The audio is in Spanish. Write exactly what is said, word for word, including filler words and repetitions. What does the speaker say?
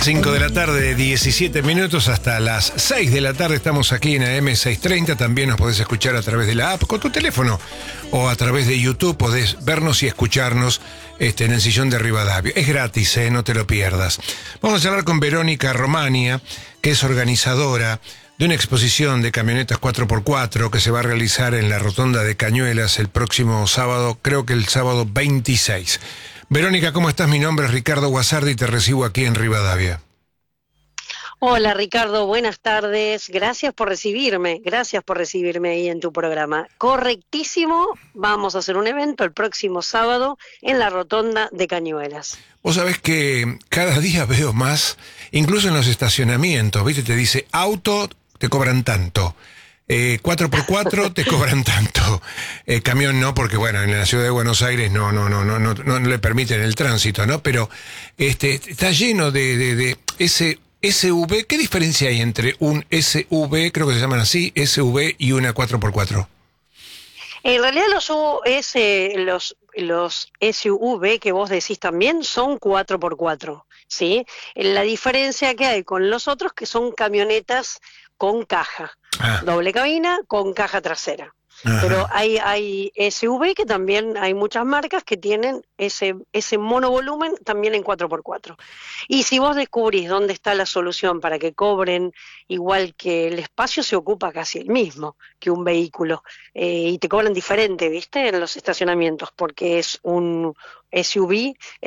cinco de la tarde, diecisiete minutos, hasta las seis de la tarde estamos aquí en A M seiscientos treinta. También nos podés escuchar a través de la app con tu teléfono o a través de YouTube. Podés vernos y escucharnos este, en el sillón de Rivadavia. Es gratis, ¿eh? No te lo pierdas. Vamos a hablar con Verónica Romania, que es organizadora de una exposición de camionetas cuatro por cuatro que se va a realizar en la Rotonda de Cañuelas el próximo sábado, creo que el sábado veintiséis. Verónica, ¿cómo estás? Mi nombre es Ricardo Guasardi y te recibo aquí en Rivadavia. Hola Ricardo, buenas tardes. Gracias por recibirme, gracias por recibirme ahí en tu programa. Correctísimo, vamos a hacer un evento el próximo sábado en la Rotonda de Cañuelas. Vos sabés que cada día veo más, incluso en los estacionamientos, ¿viste? Te dice auto, te cobran tanto. Eh, cuatro por cuatro te cobran tanto. Eh, camión no, porque bueno, en la ciudad de Buenos Aires no, no, no, no, no, no le permiten el tránsito, ¿no? Pero este está lleno de, de, de ese S U V. ¿Qué diferencia hay entre un S U V, creo que se llaman así, S U V y una cuatro por cuatro? En realidad los, U S, los, los S U V que vos decís también son cuatro por cuatro, ¿sí? La diferencia que hay con los otros que son camionetas con caja, ah. doble cabina con caja trasera. Ajá. Pero hay, hay S U V que también hay muchas marcas que tienen ese, ese monovolumen también en cuatro por cuatro. Y si vos descubrís dónde está la solución para que cobren igual, que el espacio se ocupa casi el mismo que un vehículo, eh, y te cobran diferente, ¿viste? En los estacionamientos, porque es un S U V,